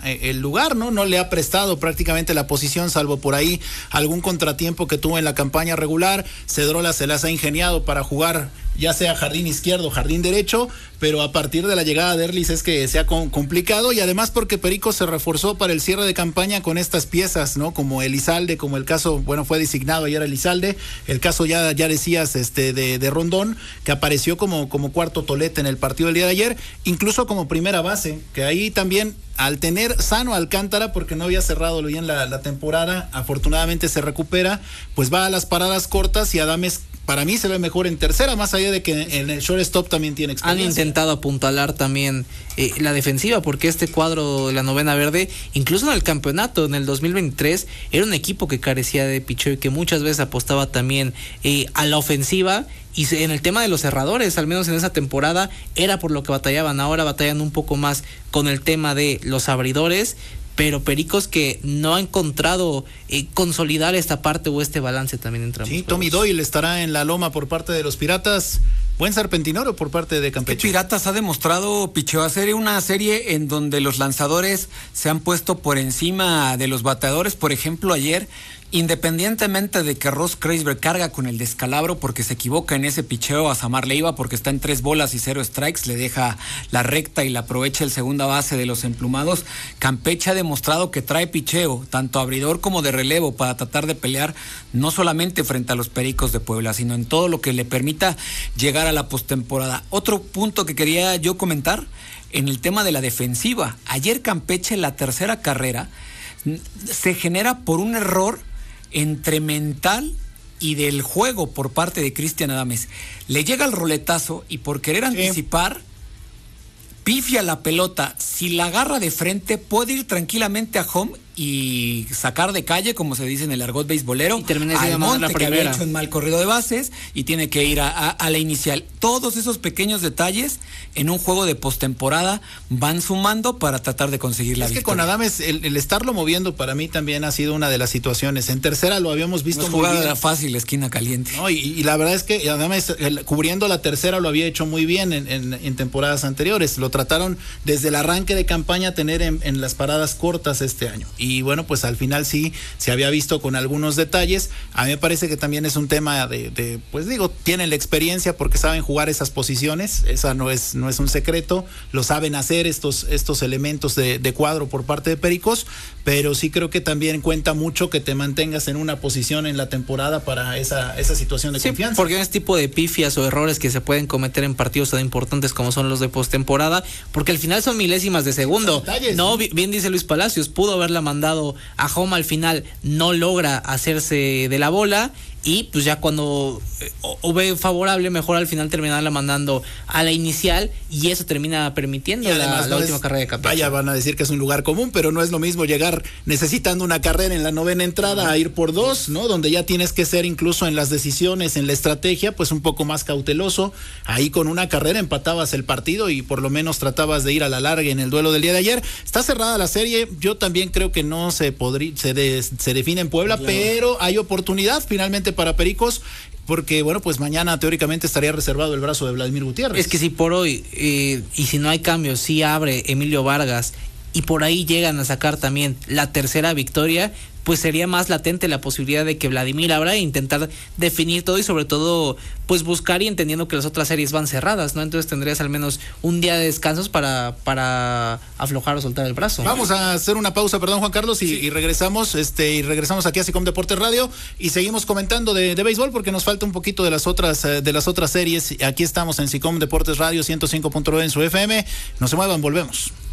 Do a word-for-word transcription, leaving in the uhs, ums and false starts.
eh, el lugar, ¿no? No le ha prestado prácticamente la posición, salvo por ahí algún contratiempo que tuvo en la campaña regular. Cedrola se las ha ingeniado para jugar ya sea jardín izquierdo, jardín derecho, pero a partir de la llegada de Erlis es que se ha complicado, y además porque Pericos se reforzó para el cierre de campaña con estas piezas, ¿no? Como Elizalde, como el caso, bueno, fue designado ayer Elizalde, el caso ya, ya decías, este, de, de Rondón, que apareció como, como cuarto tolete en el partido del día de ayer, incluso como primera base, que ahí también, al tener sano Alcántara, porque no había cerrado bien la, la temporada, afortunadamente se recupera, pues va a las paradas cortas, y Adames para mí se ve mejor en tercera, más allá de que en el shortstop también tiene experiencia. Han intentado apuntalar también eh, la defensiva, porque este cuadro de la novena verde, incluso en el campeonato, en el dos mil veintitrés, era un equipo que carecía de picheo y que muchas veces apostaba también eh, a la ofensiva. Y en el tema de los cerradores, al menos en esa temporada, era por lo que batallaban. Ahora batallan un poco más con el tema de los abridores, pero Pericos que no ha encontrado eh, consolidar esta parte o este balance también entre ambos. Sí, Tommy Doyle estará en la loma por parte de los Piratas. Buen serpentinoro por parte de Campeche. Es que Piratas ha demostrado, picheo, hacer una serie en donde los lanzadores se han puesto por encima de los bateadores. Por ejemplo, ayer, independientemente de que Ross Kreisberg carga con el descalabro porque se equivoca en ese picheo a Samar Leiva, porque está en tres bolas y cero strikes, le deja la recta y la aprovecha el segunda base de los emplumados. Campeche ha demostrado que trae picheo, tanto abridor como de relevo, para tratar de pelear no solamente frente a los Pericos de Puebla, sino en todo lo que le permita llegar a la postemporada. Otro punto que quería yo comentar en el tema de la defensiva. Ayer Campeche, la tercera carrera, se genera por un error entre mental y del juego por parte de Cristian Adames. Le llega el roletazo y por querer anticipar, pifia la pelota. Si la agarra de frente, puede ir tranquilamente a home y sacar de calle, como se dice en el argot beisbolero, al monte que había hecho un mal corrido de bases, y tiene que ir a, a, a la inicial. Todos esos pequeños detalles en un juego de postemporada van sumando para tratar de conseguir la es victoria. Es que con Adames, el, el estarlo moviendo para mí también ha sido una de las situaciones. En tercera lo habíamos visto no muy jugada bien. Era fácil, esquina caliente. No, y, y la verdad es que Adames, el, cubriendo la tercera, lo había hecho muy bien en, en, en temporadas anteriores. Lo trataron desde el arranque de campaña tener en, en las paradas cortas este año. Y bueno, pues al final sí se había visto con algunos detalles. A mí me parece que también es un tema de, de pues digo, tienen la experiencia porque saben jugar esas posiciones, esa no es, no es un secreto, lo saben hacer estos, estos elementos de, de cuadro por parte de Pericos, pero sí creo que también cuenta mucho que te mantengas en una posición en la temporada para esa, esa situación de sí, confianza. Porque en este tipo de pifias o errores que se pueden cometer en partidos tan importantes como son los de postemporada, porque al final son milésimas de segundo. Detalles, no, ¿sí? Bien dice Luis Palacios, pudo haberla mandado a home, al final no logra hacerse de la bola, y pues ya cuando eh, o, o ve favorable, mejor al final terminarla mandando a la inicial, y eso termina permitiendo la, la no última es, carrera de Campeche. Vaya, van a decir que es un lugar común, pero no es lo mismo llegar necesitando una carrera en la novena entrada a ir por dos, ¿no? Donde ya tienes que ser, incluso en las decisiones, en la estrategia, pues un poco más cauteloso. Ahí con una carrera empatabas el partido y por lo menos tratabas de ir a la larga en el duelo del día de ayer. Está cerrada la serie, yo también creo que no se podría, se, de, se define en Puebla, claro, pero hay oportunidad finalmente para Pericos, porque bueno, pues mañana teóricamente estaría reservado el brazo de Vladimir Gutiérrez. Es que si por hoy, eh, y si no hay cambios, si abre Emilio Vargas y por ahí llegan a sacar también la tercera victoria, pues sería más latente la posibilidad de que Vladimir abra e intentar definir todo, y sobre todo pues buscar, y entendiendo que las otras series van cerradas, ¿no? Entonces tendrías al menos un día de descansos para, para aflojar o soltar el brazo. Vamos a hacer una pausa, perdón Juan Carlos, y, sí. y regresamos, este, y regresamos aquí a SICOM Deportes Radio y seguimos comentando de, de béisbol, porque nos falta un poquito de las otras, de las otras series. Aquí estamos en SICOM Deportes Radio ciento cinco punto nueve en su F M. No se muevan, volvemos.